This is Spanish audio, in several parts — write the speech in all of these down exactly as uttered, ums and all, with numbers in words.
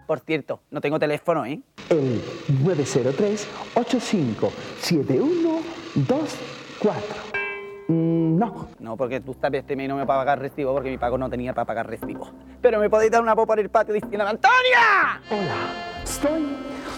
por cierto, no tengo teléfono, ¿eh? El nueve cero tres, ocho cinco siete uno dos cuatro. Mm, no. No, porque tú sabes este mes no me va a pagar recibo porque mi pago no tenía para pagar recibo. Pero me podéis dar una popa por el patio diciendo ¡Antonia! Hola, soy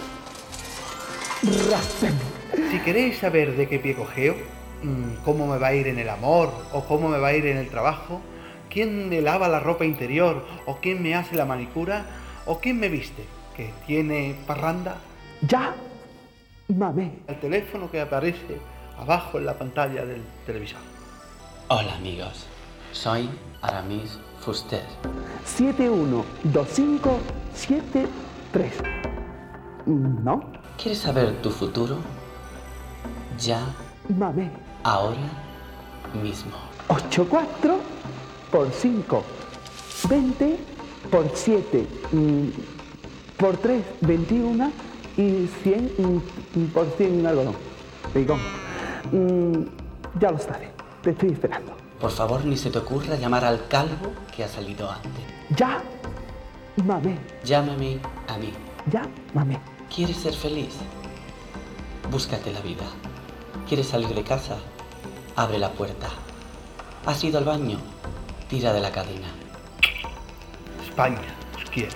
Rasen. Si queréis saber de qué pie cojeo, cómo me va a ir en el amor o cómo me va a ir en el trabajo, quién me lava la ropa interior o quién me hace la manicura o quién me viste, que tiene parranda, Ya, mamé. el teléfono que aparece abajo en la pantalla del televisor. Hola amigos, soy Aramis Fuster. siete uno dos cinco siete tres. No, ¿Quieres saber tu futuro? Ya, mamé. ahora mismo. ocho cuatro por cinco, veinte por siete, mm, por tres, veintiuno y cien mm, por cien algodón. Digón. Mm, ya lo sabes, te estoy esperando. Por favor, ni se te ocurra llamar al calvo que ha salido antes. Ya, mamé. Llámame a mí. Ya, mamé. ¿Quieres ser feliz? Búscate la vida. ¿Quieres salir de casa? Abre la puerta. ¿Has ido al baño? Tira de la cadena. España, os quiero.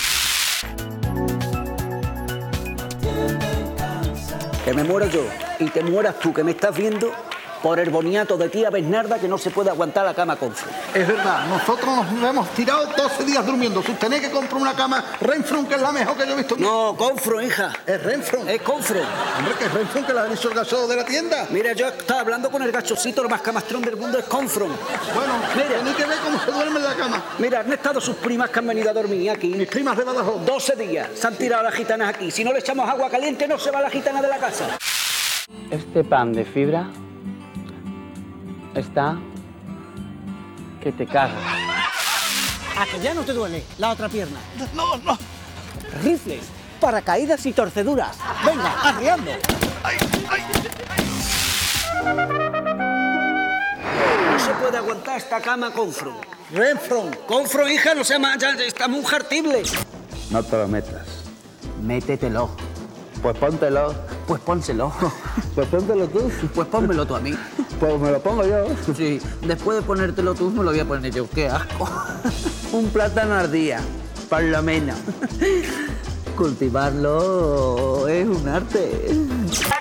Que me muero yo y te mueras tú, que me estás viendo, por el boniato de tía Bernarda que no se puede aguantar la cama con frío. Es verdad, nosotros nos hemos tirado doce días durmiendo. Si tenéis que comprar una cama Renfrew, que es la mejor que yo he visto. No, Confro, hija. Es Renfrew. Es Confro. Hombre, que es Renfrew, que la han hecho el gaso de la tienda. Mira, yo estaba hablando con el gachocito, lo más camastrón del mundo es Confro. Bueno, Mira. tenéis que ver cómo se duerme en la cama. Mira, han estado sus primas que han venido a dormir aquí. Mis primas de Badajoz. doce días se han tirado las gitanas aquí. Si no le echamos agua caliente, no se va la gitana de la casa. Este pan de fibra está que te cagas. ¿A que ya no te duele la otra pierna? No, no. Rifles, paracaídas y torceduras. Venga, arriando. No se puede aguantar esta cama Confro. Renfrew. Confro, hija, no sea más, ya está muy hartible. No te lo metas. Métetelo. Pues póntelo. Pues pónselo. Pues póntelo tú. Pues pónmelo tú a mí. Pues me lo pongo yo. Sí, después de ponértelo tú, me lo voy a poner yo. ¡Qué asco! Un plátano al día, por lo menos. Cultivarlo es un arte.